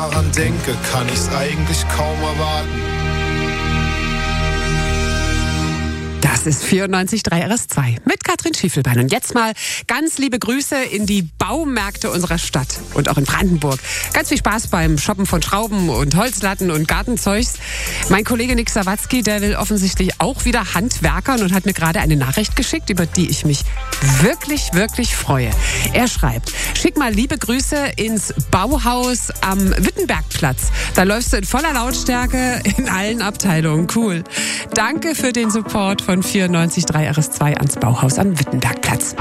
daran denke, kann ich's eigentlich kaum erwarten. Das ist 94.3 RS2 mit Katrin Schiefelbein. Und jetzt mal ganz liebe Grüße in die Baumärkte unserer Stadt und auch in Brandenburg. Ganz viel Spaß beim Shoppen von Schrauben und Holzlatten und Gartenzeugs. Mein Kollege Nick Sawatzki, der will offensichtlich auch wieder handwerkern und hat mir gerade eine Nachricht geschickt, über die ich mich wirklich, wirklich freue. Er schreibt: Schick mal liebe Grüße ins Bauhaus am Wittenbergplatz. Da läufst du in voller Lautstärke in allen Abteilungen. Cool. Danke für den Support von 94.3 RS2 ans Bauhaus am Wittenbergplatz.